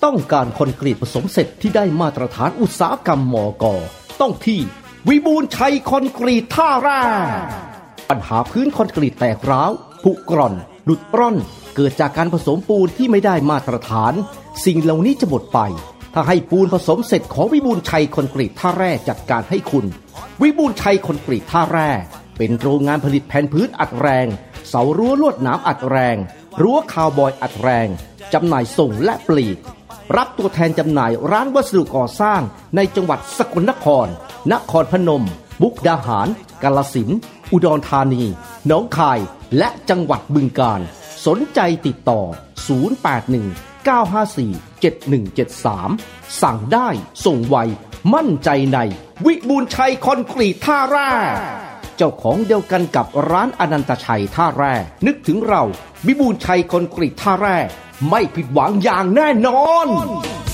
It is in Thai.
ต้องการคอนกรีตผสมเสร็จที่ได้มาตรฐานอุตสาหกรรมมก.ต้องที่วิบูลย์ชัยคอนกรีตท่าแร่ปัญหาพื้นคอนกรีตแตกร้าวผุกร่อนหลุดร่อนเกิดจากการผสมปูนที่ไม่ได้มาตรฐานสิ่งเหล่านี้จะหมดไปถ้าให้ปูนผสมเสร็จของวิบูลย์ชัยคอนกรีตท่าแร่จัดการให้คุณวิบูลย์ชัยคอนกรีตท่าแร่เป็นโรงงานผลิตแผ่นพื้นอัดแรงเสารั้วลวดหนามอัดแรงรั้วคาวบอยอัดแรงจำหน่ายส่งและปลีกรับตัวแทนจำหน่ายร้านวัสดุก่อสร้างในจังหวัดสกลนครนครพนมมุกดาหารกาฬสินธุ์อุดรธานีหนองคายและจังหวัดบึงกาฬสนใจติดต่อ0819547173สั่งได้ส่งไวมั่นใจในวิบูลย์ชัยคอนกรีตท่าแร่เจ้าของเดียวกันกับร้านอนันตชัยท่าแร่นึกถึงเราวิบูลย์ชัยคอนกรีตท่าแร่ไม่ผิดหวังอย่างแน่นอน